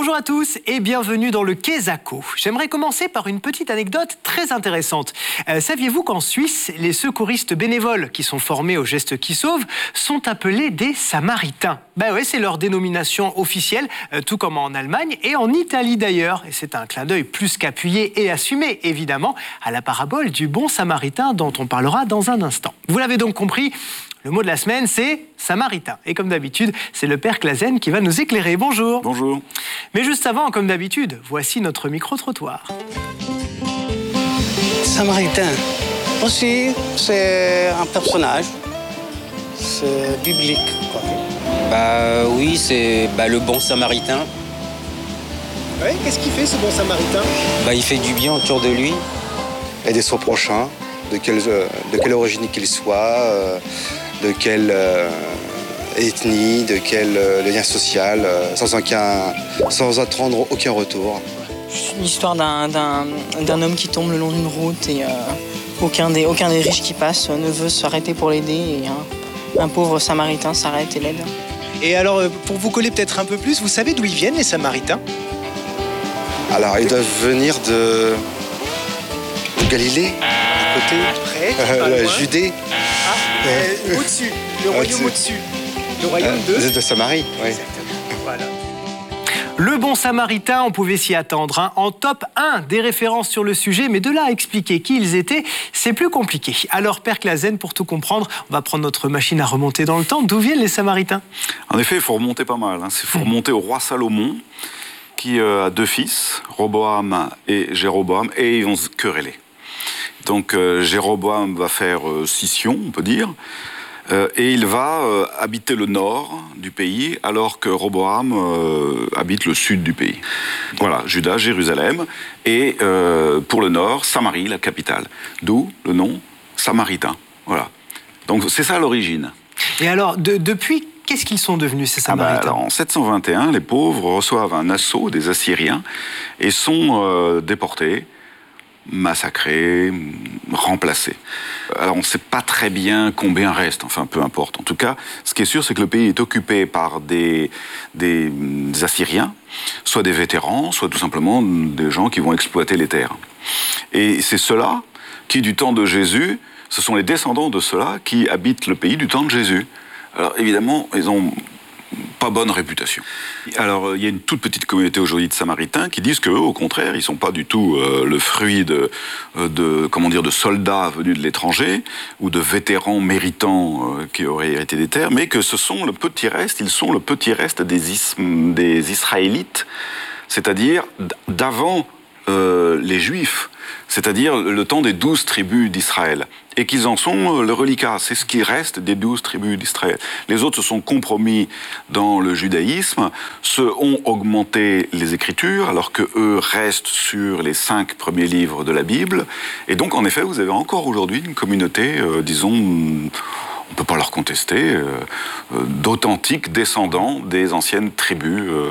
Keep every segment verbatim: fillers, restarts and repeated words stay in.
Bonjour à tous et bienvenue dans le Quesaco. J'aimerais commencer par une petite anecdote très intéressante. Euh, saviez-vous qu'en Suisse, les secouristes bénévoles qui sont formés aux gestes qui sauvent sont appelés des Samaritains? Ben ouais, c'est leur dénomination officielle, euh, tout comme en Allemagne et en Italie d'ailleurs. Et c'est un clin d'œil plus qu'appuyé et assumé, évidemment, à la parabole du bon Samaritain dont on parlera dans un instant. Vous l'avez donc compris, le mot de la semaine, c'est Samaritain. Et comme d'habitude, c'est le Père Clasen qui va nous éclairer. Bonjour. Bonjour. Mais juste avant, comme d'habitude, voici notre micro-trottoir. Samaritain. Aussi, c'est un personnage. C'est biblique, quoi. Bah oui, c'est bah, le bon Samaritain. Ouais, qu'est-ce qu'il fait, ce bon Samaritain? Bah, il fait du bien autour de lui. Aider son prochain, de quelle, de quelle origine qu'il soit, euh, de quelle euh, ethnie, de quel euh, lien social, euh, sans, aucun, sans attendre aucun retour. C'est l'histoire d'un, d'un, d'un homme qui tombe le long d'une route et euh, aucun, des, aucun des riches qui passent ne veut s'arrêter pour l'aider et un, un pauvre Samaritain s'arrête et l'aide. Et alors, pour vous coller peut-être un peu plus, vous savez d'où ils viennent, les Samaritains? Alors, ils doivent venir de, de Galilée, à côté, Près, euh, la Judée. Ah, euh, au-dessus, le royaume au-dessus. Le royaume de... Euh, de Samarie, oui. Exactement, voilà. Le bon Samaritain, on pouvait s'y attendre, hein, en top un des références sur le sujet, mais de là à expliquer qui ils étaient, c'est plus compliqué. Alors, Père Clasen, pour tout comprendre, on va prendre notre machine à remonter dans le temps. D'où viennent les Samaritains? En effet, il faut remonter pas mal. Il hein. faut remonter au roi Salomon, qui euh, a deux fils, Roboam et Jéroboam, et ils vont se quereller. Donc euh, Jéroboam va faire euh, scission, on peut dire, euh, et il va euh, habiter le nord du pays, alors que Roboam euh, habite le sud du pays. Voilà, Juda, Jérusalem, et euh, pour le nord, Samarie, la capitale. D'où le nom Samaritain. Voilà. Donc c'est ça l'origine. Et alors, de, depuis, qu'est-ce qu'ils sont devenus, ces Samaritains? ah bah, alors, En sept cent vingt et un, les pauvres reçoivent un assaut des Assyriens et sont euh, déportés, massacrés, remplacés. Alors on ne sait pas très bien combien reste, enfin peu importe. En tout cas, ce qui est sûr, c'est que le pays est occupé par des, des, des Assyriens, soit des vétérans, soit tout simplement des gens qui vont exploiter les terres. Et c'est ceux-là qui, du temps de Jésus, ce sont les descendants de ceux-là qui habitent le pays du temps de Jésus. Alors évidemment, ils ont pas bonne réputation. Alors il y a une toute petite communauté aujourd'hui de Samaritains qui disent qu'eux, au contraire, ils sont pas du tout euh, le fruit de, de, comment dire, de soldats venus de l'étranger ou de vétérans méritants euh, qui auraient hérité des terres, mais que ce sont le petit reste, ils sont le petit reste des, is, des Israélites, c'est-à-dire d'avant euh, les Juifs, c'est-à-dire le temps des douze tribus d'Israël, et qu'ils en sont le reliquat, c'est ce qui reste des douze tribus d'Israël. Les autres se sont compromis dans le judaïsme, se ont augmenté les Écritures, alors que eux restent sur les cinq premiers livres de la Bible, et donc en effet, vous avez encore aujourd'hui une communauté, euh, disons, on ne peut pas leur contester, euh, euh, d'authentiques descendants des anciennes tribus euh,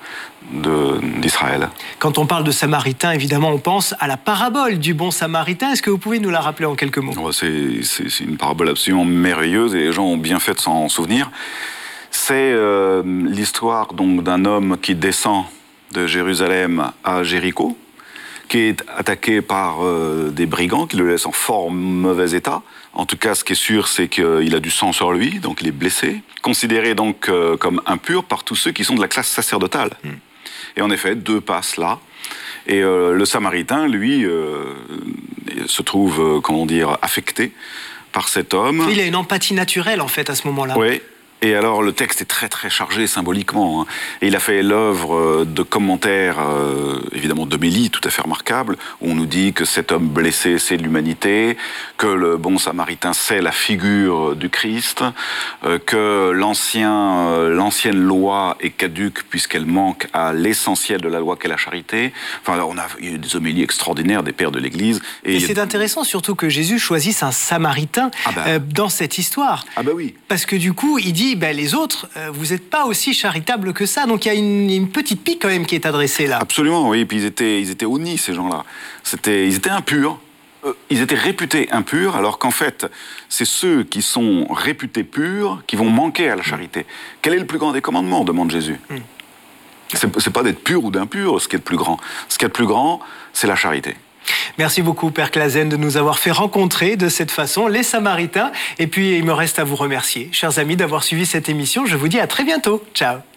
de, d'Israël. Quand on parle de Samaritains, évidemment, on pense à la parabole du bon Samaritain. Est-ce que vous pouvez nous la rappeler en quelques mots? oh, c'est, c'est, c'est une parabole absolument merveilleuse et les gens ont bien fait de s'en souvenir. C'est euh, l'histoire donc, d'un homme qui descend de Jérusalem à Jéricho, qui est attaqué par euh, des brigands qui le laissent en fort mauvais état. En tout cas, ce qui est sûr, c'est qu'il a du sang sur lui, donc il est blessé, considéré donc euh, comme impur par tous ceux qui sont de la classe sacerdotale. Mm. Et en effet, deux passent là. Et euh, le Samaritain, lui, euh, se trouve, euh, comment dire, affecté par cet homme. Il a une empathie naturelle, en fait, à ce moment-là. Oui. Et alors, le texte est très, très chargé symboliquement. Hein. Et il a fait l'œuvre de commentaires, euh, évidemment d'homélie tout à fait remarquables, où on nous dit que cet homme blessé, c'est l'humanité, que le bon Samaritain, c'est la figure du Christ, euh, que l'ancien, euh, l'ancienne loi est caduque puisqu'elle manque à l'essentiel de la loi qu'est la charité. Enfin, on a, il y a eu des homélies extraordinaires des pères de l'Église. Et, et c'est a... intéressant surtout que Jésus choisisse un Samaritain ah bah. euh, dans cette histoire. Ah bah oui. Parce que du coup, il dit Ben, les autres, euh, vous n'êtes pas aussi charitables que ça. Donc il y a une, une petite pique quand même qui est adressée là. Absolument, oui. Et puis ils étaient, ils étaient honnis, ces gens-là. C'était, ils étaient impurs. Euh, ils étaient réputés impurs, alors qu'en fait, c'est ceux qui sont réputés purs qui vont manquer à la charité. Quel est le plus grand des commandements, demande Jésus. mm. C'est, c'est pas d'être pur ou d'impur, ce qui est le plus grand. Ce qui est le plus grand, c'est la charité. Merci beaucoup, Père Clasen, de nous avoir fait rencontrer de cette façon les Samaritains. Et puis, il me reste à vous remercier, chers amis, d'avoir suivi cette émission. Je vous dis à très bientôt. Ciao.